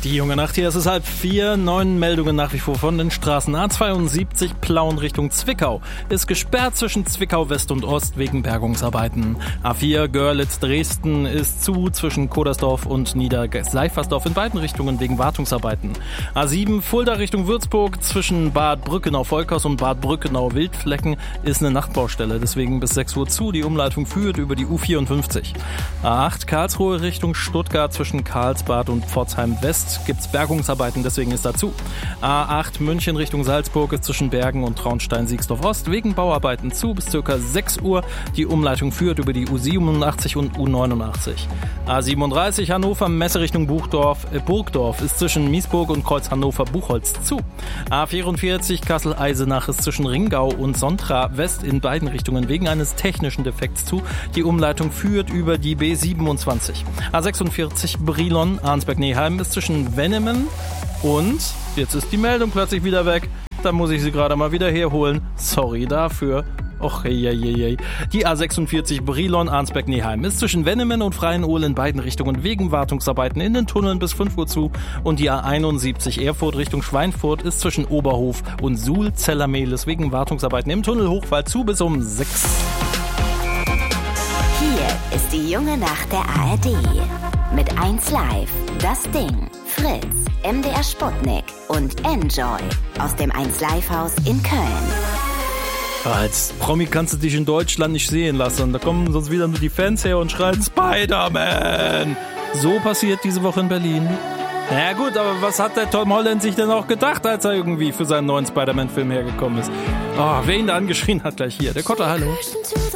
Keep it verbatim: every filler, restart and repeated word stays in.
Die junge Nacht, hier ist es halb vier, neun Meldungen nach wie vor von den Straßen. A zweiundsiebzig Plauen Richtung Zwickau ist gesperrt zwischen Zwickau West und Ost wegen Bergungsarbeiten. A vier Görlitz Dresden ist zu zwischen Kodersdorf und Niederseifersdorf in beiden Richtungen wegen Wartungsarbeiten. A sieben Fulda Richtung Würzburg zwischen Bad Brückenau-Volkers und Bad Brückenau-Wildflecken ist eine Nachtbaustelle, deswegen bis sechs Uhr zu. Die Umleitung führt über die U vierundfünfzig. A acht Karlsruhe Richtung Stuttgart zwischen Karlsbad und Pforzheim West gibt's Bergungsarbeiten, deswegen ist dazu. A acht München Richtung Salzburg ist zwischen Bergen und Traunstein-Siegsdorf Ost wegen Bauarbeiten zu bis ca. sechs Uhr. Die Umleitung führt über die U siebenundachtzig und U neunundachtzig. A siebenunddreißig Hannover Messe Richtung Buchdorf, äh, Burgdorf ist zwischen Miesburg und Kreuz Hannover-Buchholz zu. A vierundvierzig Kassel-Eisenach ist zwischen Ringau und Sontra West in beiden Richtungen wegen eines technischen Defekts zu. Die Umleitung führt über die B siebenundzwanzig. A sechsundvierzig Brilon Arnsberg-Neheim ist zwischen Wennemen und, jetzt ist die Meldung plötzlich wieder weg, da muss ich sie gerade mal wieder herholen. Sorry dafür. Och, hey, hey, hey. Die A sechsundvierzig Brilon Arnsberg-Neheim ist zwischen Wennemen und Freienohl in beiden Richtungen wegen Wartungsarbeiten in den Tunneln bis fünf Uhr zu. Und die A einundsiebzig Erfurt Richtung Schweinfurt ist zwischen Oberhof und Suhl-Zellermehlis wegen Wartungsarbeiten im Tunnel Hochwald zu bis um sechs. Hier ist die junge Nacht der A R D. Mit eins Live, Das Ding, Fritz, M D R Sputnik und Enjoy aus dem eins Live Haus in Köln. Als Promi kannst du dich in Deutschland nicht sehen lassen. Da kommen sonst wieder nur die Fans her und schreien Spider-Man. So passiert diese Woche in Berlin. Na ja, gut, aber was hat der Tom Holland sich denn auch gedacht, als er irgendwie für seinen neuen Spider-Man-Film hergekommen ist? Oh, wer ihn da angeschrien hat gleich hier. Der Kotter, hallo.